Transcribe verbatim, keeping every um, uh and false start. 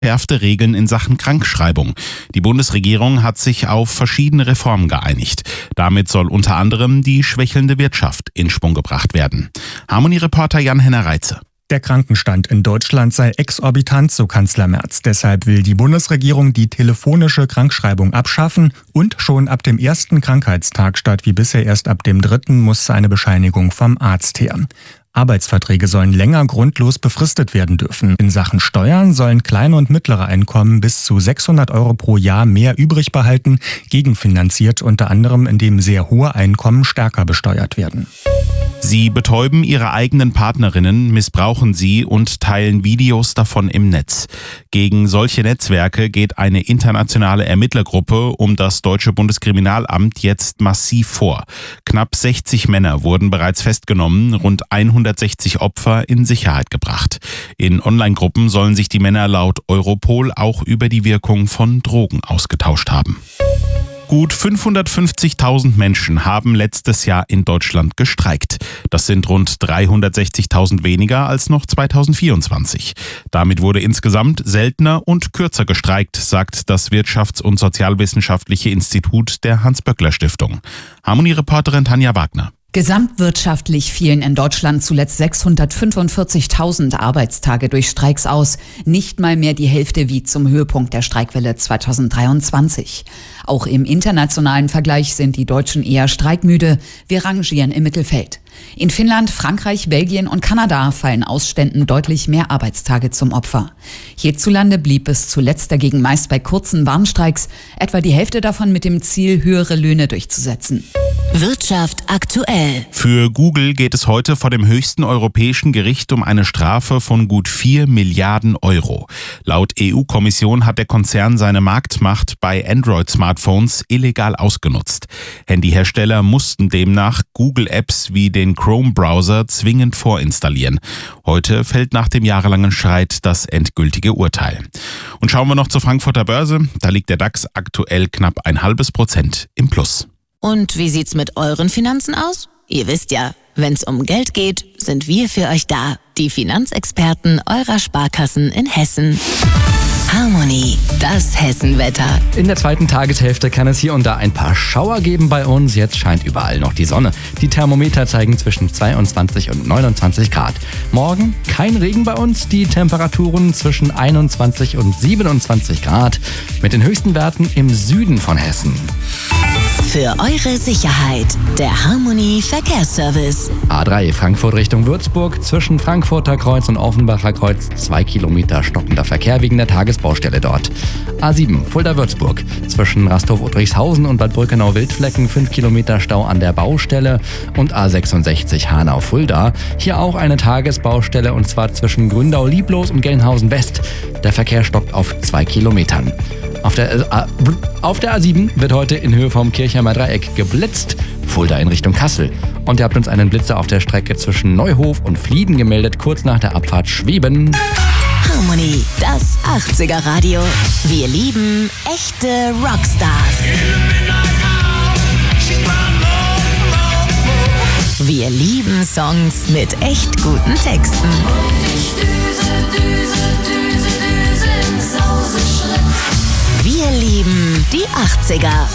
Verschärfte Regeln in Sachen Krankschreibung. Die Bundesregierung hat sich auf verschiedene Reformen geeinigt. Damit soll unter anderem die schwächelnde Wirtschaft in Schwung gebracht werden. Harmonie-Reporter Jan-Henner Reitze. Der Krankenstand in Deutschland sei exorbitant, so Kanzler Merz. Deshalb will die Bundesregierung die telefonische Krankschreibung abschaffen und schon ab dem ersten Krankheitstag statt wie bisher erst ab dem dritten muss eine Bescheinigung vom Arzt her. Arbeitsverträge sollen länger grundlos befristet werden dürfen. In Sachen Steuern sollen kleine und mittlere Einkommen bis zu sechshundert Euro pro Jahr mehr übrig behalten, gegenfinanziert unter anderem, indem sehr hohe Einkommen stärker besteuert werden. Sie betäuben ihre eigenen Partnerinnen, missbrauchen sie und teilen Videos davon im Netz. Gegen solche Netzwerke geht eine internationale Ermittlergruppe um das deutsche Bundeskriminalamt jetzt massiv vor. Knapp sechzig Männer wurden bereits festgenommen, rund hundertsechzig Opfer in Sicherheit gebracht. In Online-Gruppen sollen sich die Männer laut Europol auch über die Wirkung von Drogen ausgetauscht haben. Gut fünfhundertfünfzigtausend Menschen haben letztes Jahr in Deutschland gestreikt. Das sind rund dreihundertsechzigtausend weniger als noch zweitausendvierundzwanzig. Damit wurde insgesamt seltener und kürzer gestreikt, sagt das Wirtschafts- und Sozialwissenschaftliche Institut der Hans-Böckler-Stiftung. Harmonie-Reporterin Tanja Wagner. Gesamtwirtschaftlich fielen in Deutschland zuletzt sechshundertfünfundvierzigtausend Arbeitstage durch Streiks aus. Nicht mal mehr die Hälfte wie zum Höhepunkt der Streikwelle zweitausenddreiundzwanzig. Auch im internationalen Vergleich sind die Deutschen eher streikmüde. Wir rangieren im Mittelfeld. In Finnland, Frankreich, Belgien und Kanada fallen Ausständen deutlich mehr Arbeitstage zum Opfer. Hierzulande blieb es zuletzt dagegen meist bei kurzen Warnstreiks, etwa die Hälfte davon mit dem Ziel, höhere Löhne durchzusetzen. Wirtschaft aktuell. Für Google geht es heute vor dem höchsten europäischen Gericht um eine Strafe von gut vier Milliarden Euro. Laut E U-Kommission hat der Konzern seine Marktmacht bei Android-Smartphones illegal ausgenutzt. Handyhersteller mussten demnach Google-Apps wie den Chrome-Browser zwingend vorinstallieren. Heute fällt nach dem jahrelangen Streit das endgültige Urteil. Und schauen wir noch zur Frankfurter Börse. Da liegt der DAX aktuell knapp ein halbes Prozent im Plus. Und wie sieht's mit euren Finanzen aus? Ihr wisst ja, wenn's um Geld geht, sind wir für euch da. Die Finanzexperten eurer Sparkassen in Hessen. Harmonie, das Hessenwetter. In der zweiten Tageshälfte kann es hier und da ein paar Schauer geben bei uns. Jetzt scheint überall noch die Sonne. Die Thermometer zeigen zwischen zweiundzwanzig und neunundzwanzig Grad. Morgen kein Regen bei uns. Die Temperaturen zwischen einundzwanzig und siebenundzwanzig Grad. Mit den höchsten Werten im Süden von Hessen. Für eure Sicherheit, der Harmonie Verkehrsservice. A drei Frankfurt Richtung Würzburg, zwischen Frankfurter Kreuz und Offenbacher Kreuz zwei Kilometer stockender Verkehr wegen der Tagesbaustelle dort. A sieben Fulda-Würzburg, zwischen Rasthof-Udrickhausen und Bad Brückenau-Wildflecken fünf Kilometer Stau an der Baustelle und A sechsundsechzig Hanau-Fulda. Hier auch eine Tagesbaustelle und zwar zwischen Gründau-Lieblos und Gelnhausen-West. Der Verkehr stockt auf zwei Kilometern. Auf der, äh, auf der A sieben wird heute in Höhe vom Kirchheimer Dreieck geblitzt, Fulda in Richtung Kassel. Und ihr habt uns einen Blitzer auf der Strecke zwischen Neuhof und Flieden gemeldet, kurz nach der Abfahrt Schweben. Harmonie, das achtziger Radio. Wir lieben echte Rockstars. Wir lieben Songs mit echt guten Texten. Wir lieben die achtziger.